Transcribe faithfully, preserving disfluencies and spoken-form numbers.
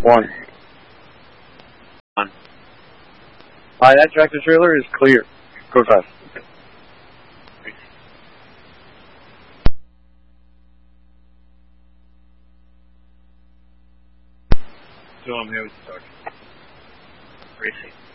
One. One. Hi, that tractor trailer is clear. Go fast. So I'm here with the talk. Racing.